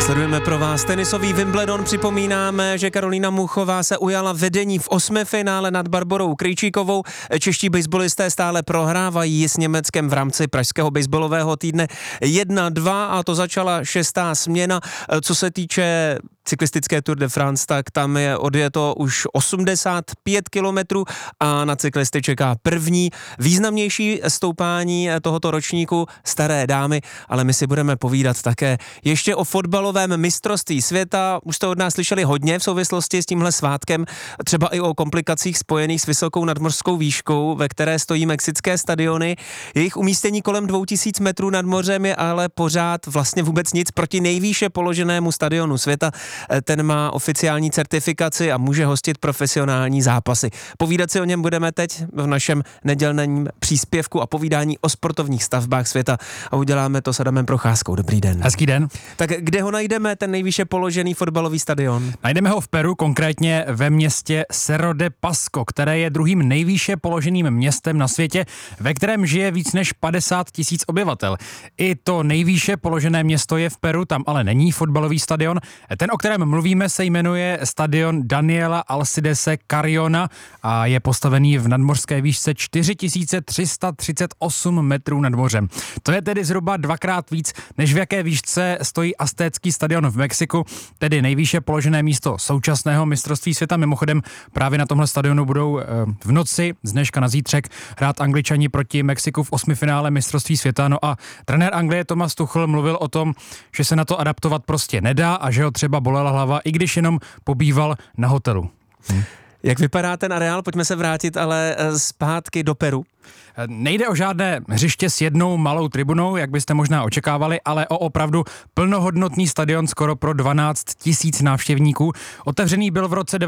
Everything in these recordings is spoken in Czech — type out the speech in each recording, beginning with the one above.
Sledujeme pro vás tenisový Wimbledon. Připomínáme, že Karolína Muchová se ujala vedení v 8. finále nad Barborou Krejčíkovou. Čeští baseballisté stále prohrávají s Německem v rámci pražského baseballového týdne 1-2 a to začala 6. směna. Co se týče cyklistické Tour de France, tak tam je odjeto už 85 kilometrů a na cyklisty čeká první významnější stoupání tohoto ročníku staré dámy, ale my si budeme povídat také ještě o fotbalovém mistrovství světa. Už jste od nás slyšeli hodně v souvislosti s tímhle svátkem, třeba i o komplikacích spojených s vysokou nadmořskou výškou, ve které stojí mexické stadiony. Jejich umístění kolem 2000 metrů nad mořem je ale pořád vlastně vůbec nic proti nejvýše položenému stadionu světa. Ten má oficiální certifikaci a může hostit profesionální zápasy. Povídat si o něm budeme teď v našem nedělním příspěvku a povídání o sportovních stavbách světa a uděláme to s Adamem Procházkou. Dobrý den. Hezký den. Tak kde ho najdeme, ten nejvýše položený fotbalový stadion? Najdeme ho v Peru, konkrétně ve městě Cerro de Pasco, které je druhým nejvýše položeným městem na světě, ve kterém žije víc než 50 000 obyvatel. I to nejvýše položené město je v Peru, tam ale není fotbalový stadion. Ten, o kterém mluvíme, se jmenuje stadion Daniela Alcidese Carriona a je postavený v nadmořské výšce 4338 metrů nad mořem. To je tedy zhruba dvakrát víc, než v jaké výšce stojí Aztécký stadion v Mexiku, tedy nejvýše položené místo současného mistrovství světa. Mimochodem právě na tomhle stadionu budou v noci z dneška na zítřek hrát Angličani proti Mexiku v 8. finále mistrovství světa. No a trenér Anglie Thomas Tuchel mluvil o tom, že se na to adaptovat prostě nedá a že ho třeba bolela hlava, i když jenom pobýval na hotelu. Jak vypadá ten areál? Pojďme se vrátit ale zpátky do Peru. Nejde o žádné hřiště s jednou malou tribunou, jak byste možná očekávali, ale o opravdu plnohodnotný stadion skoro pro 12 000 návštěvníků. Otevřený byl v roce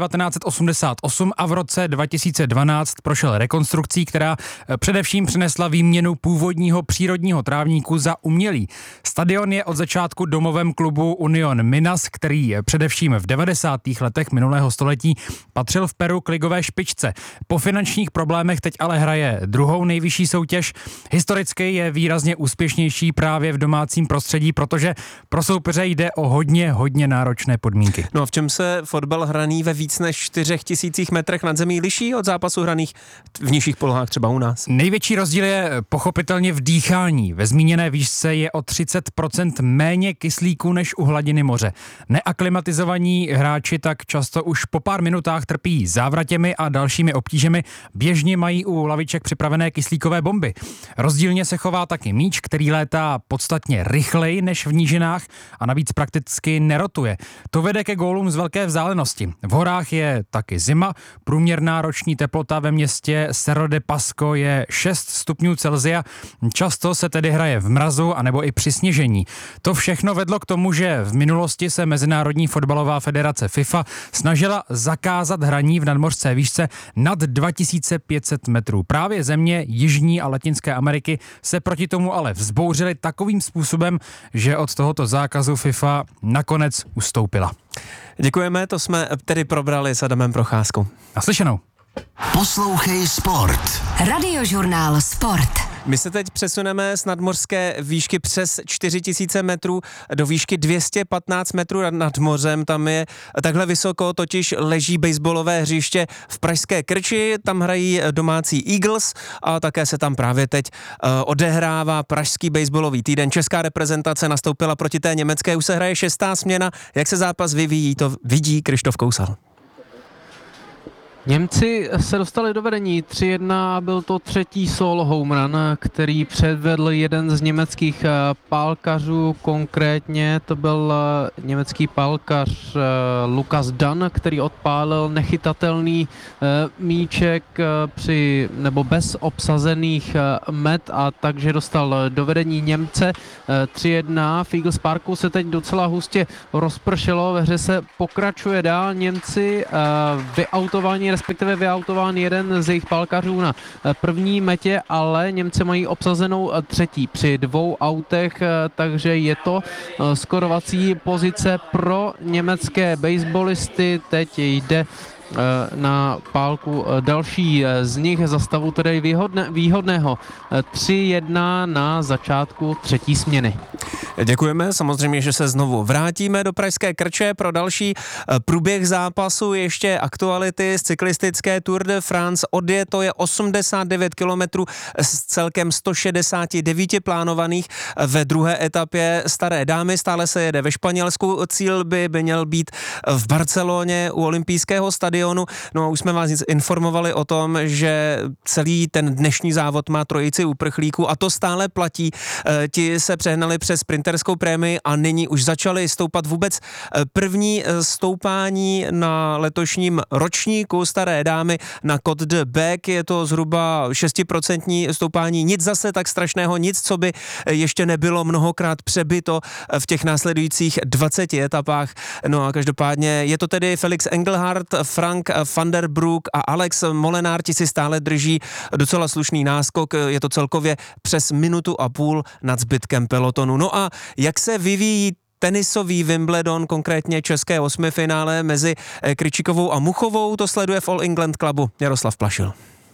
1988 a v roce 2012 prošel rekonstrukcí, která především přinesla výměnu původního přírodního trávníku za umělý. Stadion je od začátku domovem klubu Unión Minas, který především v 90. letech minulého století patřil v Peru k ligové špičce. Po finančních problémech teď ale hraje druhou nejvyšší soutěž. Historicky je výrazně úspěšnější právě v domácím prostředí, protože pro soupeře jde o hodně náročné podmínky. No a v čem se fotbal hraný ve víc než 4000 metrech nad zemí liší od zápasů hraných v nižších polohách třeba u nás? Největší rozdíl je pochopitelně v dýchání. Ve zmíněné výšce je o 30% méně kyslíku než u hladiny moře. Neaklimatizovaní hráči tak často už po pár minutách trpí závratěmi a dalšími obtížemi. Běžně mají u laviček připravené kyslíkové bomby. Rozdílně se chová taky míč, který létá podstatně rychleji než v nížinách a navíc prakticky nerotuje. To vede ke gólům z velké vzdálenosti. V horách je taky zima, průměrná roční teplota ve městě Cerro de Pasco je 6 stupňů Celsia. Často se tedy hraje v mrazu anebo i při sněžení. To všechno vedlo k tomu, že v minulosti se Mezinárodní fotbalová federace FIFA snažila zakázat hraní v nadmořské výšce nad 2500 metrů. Právě země Jižní a Latinské Ameriky se proti tomu ale vzbouřily takovým způsobem, že od tohoto zákazu FIFA nakonec ustoupila. Děkujeme, to jsme tedy probrali s Adamem Procházkou. Naslyšenou. Poslouchej Sport. Radiožurnál Sport. My se teď přesuneme z nadmořské výšky přes 4000 metrů do výšky 215 metrů nad mořem. Tam je takhle vysoko, totiž leží baseballové hřiště v pražské Krči. Tam hrají domácí Eagles a také se tam právě teď odehrává pražský baseballový týden. Česká reprezentace nastoupila proti té německé, už se hraje 6. směna. Jak se zápas vyvíjí, to vidí Krištof Kousal. Němci se dostali do vedení 3-1, byl to třetí solo home run, který předvedl jeden z německých pálkařů, konkrétně to byl německý pálkař Lukas Dunn, který odpálil nechytatelný míček bez obsazených met a takže dostal do vedení Němce 3-1. V Eagles Parku se teď docela hustě rozpršelo, ve hře se pokračuje dál, Němci vyautován jeden z jejich pálkařů na první metě, ale Němci mají obsazenou třetí při 2 autech, takže je to skorovací pozice pro německé baseballisty. Teď jde na pálku další z nich za stavu tedy výhodného 3-1 na začátku třetí směny. Děkujeme, samozřejmě, že se znovu vrátíme do Pražské Krče pro další průběh zápasu, ještě aktuality z cyklistické Tour de France. Odjeto je 89 kilometrů z celkem 169 plánovaných ve druhé etapě Staré dámy. Stále se jede ve Španělsku, cíl by měl být v Barceloně u olympijského stadionu. No a už jsme vás informovali o tom, že celý ten dnešní závod má trojici uprchlíků a to stále platí. Ti se přehnali přes sprinterskou prémii a nyní už začali stoupat vůbec první stoupání na letošním ročníku Staré dámy na Côte de Bec. Je to zhruba 6% stoupání, nic zase tak strašného, nic, co by ještě nebylo mnohokrát přebyto v těch následujících 20 etapách. No a každopádně je to tedy Felix Engelhardt, Frank van der Broek a Alex Molenaar, ti si stále drží docela slušný náskok, je to celkově přes minutu a půl nad zbytkem pelotonu. No a jak se vyvíjí tenisový Wimbledon, konkrétně české osmifinále mezi Krejčíkovou a Muchovou, to sleduje v All England Clubu Jaroslav Plašil.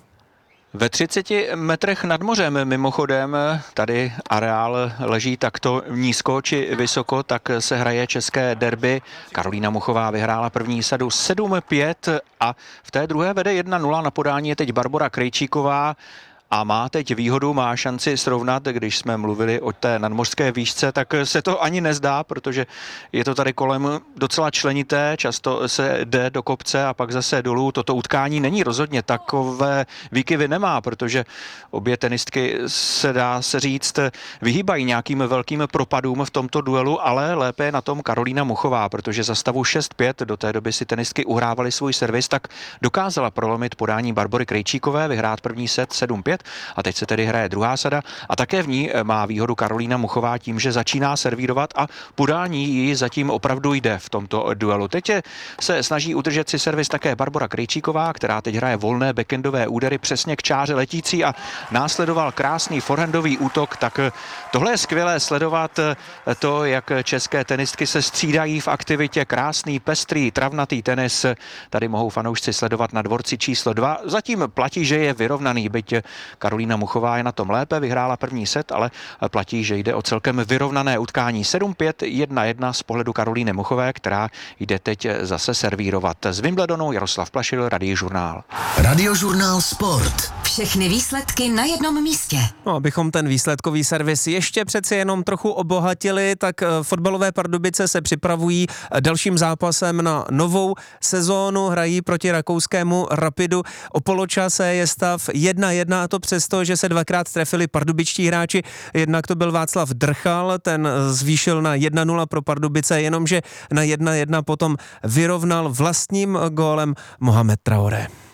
Ve 30 metrech nad mořem, mimochodem, tady areál leží takto nízko či vysoko, tak se hraje české derby. Karolína Muchová vyhrála první sadu 7-5 a v té druhé vede 1-0. Na podání je teď Barbora Krejčíková. A má teď výhodu, má šanci srovnat, když jsme mluvili o té nadmořské výšce, tak se to ani nezdá, protože je to tady kolem docela členité, často se jde do kopce a pak zase dolů. Toto utkání není rozhodně takové výkyvy nemá, protože obě tenistky se dá se říct vyhýbají nějakým velkým propadům v tomto duelu, ale lépe je na tom Karolína Muchová, protože za stavu 6-5 do té doby si tenistky uhrávaly svůj servis, tak dokázala prolomit podání Barbory Krejčíkové, vyhrát první set 7-5. A teď se tedy hraje druhá sada a také v ní má výhodu Karolína Muchová tím, že začíná servírovat a podání jí zatím opravdu jde v tomto duelu. Teď se snaží udržet si servis také Barbora Krejčíková, která teď hraje volné backendové údery přesně k čáře letící a následoval krásný forehandový útok, tak tohle je skvělé sledovat to, jak české tenistky se střídají v aktivitě. Krásný, pestrý, travnatý tenis. Tady mohou fanoušci sledovat na dvorci číslo 2. Zatím platí, že je vyrovnaný, byť Karolína Muchová je na tom lépe, vyhrála první set, ale platí, že jde o celkem vyrovnané utkání 7-5, 1-1 z pohledu Karolíny Muchové, která jde teď zase servírovat. Z Wimbledonu Jaroslav Plašil, Radiožurnál. Radiožurnál Sport. Všechny výsledky na jednom místě. No, abychom ten výsledkový servis ještě přeci jenom trochu obohatili, tak fotbalové Pardubice se připravují dalším zápasem na novou sezónu, hrají proti rakouskému Rapidu. O poločase je stav 1-1 a to přesto, že se dvakrát trefili pardubičtí hráči. Jednak to byl Václav Drchal, ten zvýšil na 1-0 pro Pardubice, jenomže na 1-1 potom vyrovnal vlastním gólem Mohamed Traoré.